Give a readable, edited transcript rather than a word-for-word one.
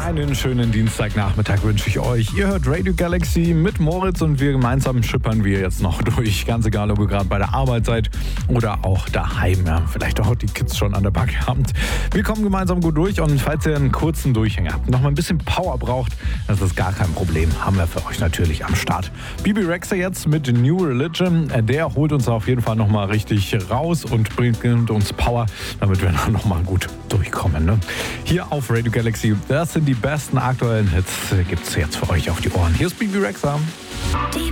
Einen schönen Dienstagnachmittag wünsche ich euch. Ihr hört Radio Galaxy mit Moritz und wir gemeinsam schippern wir jetzt noch durch. Ganz egal, ob ihr gerade bei der Arbeit seid oder auch daheim. Ja, vielleicht auch die Kids schon an der Backe habt. Wir kommen gemeinsam gut durch und falls ihr einen kurzen Durchhänger habt, noch mal ein bisschen Power braucht, das ist gar kein Problem. Haben wir für euch natürlich am Start. Bebe Rexha jetzt mit New Religion. Der holt uns auf jeden Fall noch mal richtig raus und bringt uns Power, damit wir noch mal gut durchkommen. Ne? Hier auf Radio Galaxy, das sind die besten aktuellen Hits, gibt's jetzt für euch auf die Ohren. Hier ist Bebe Rexha.